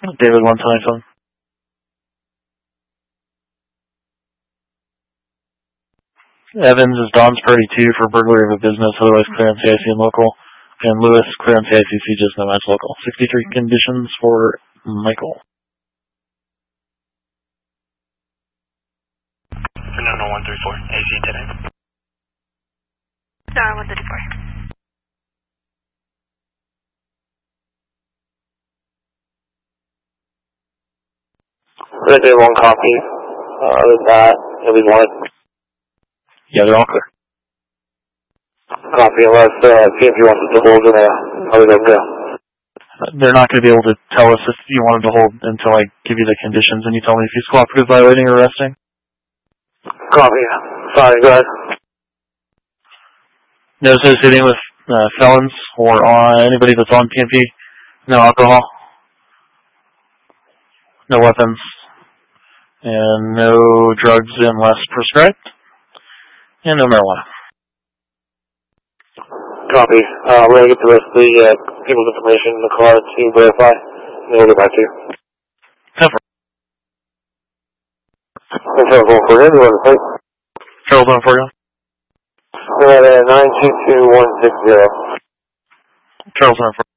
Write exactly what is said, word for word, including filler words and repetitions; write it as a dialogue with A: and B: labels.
A: David one twenty-seven. Evans is Don's Purdy two for burglary of a business, otherwise clear on C I C and local. And Lewis, clear on C I C C, just no match local. sixty-three conditions for Michael.
B: Fernando one three four, A C today.
C: Star one thirty-four.
D: We're going to do one copy. Uh, other than that, it'll be one.
A: Yeah, they're all clear.
D: Copy, unless uh, P M P wants us to hold in there. How does that go?
A: They're not going to be able to tell us if you wanted to hold until I give you the conditions and you tell me if he's cooperative, violating, or arresting.
D: Copy. Sorry, go ahead.
A: No associating with uh, felons or on anybody that's on P M P. No alcohol. No weapons. And no drugs unless prescribed. And no marijuana.
D: Copy. Uh, we're going to get the rest of the uh, people's information in the car to verify, and then we'll get back to you.
A: Cover.
D: Charles one four zero, you want to
A: Charles one four zero.
D: We're at nine two two one six zero.
A: Charles one four zero.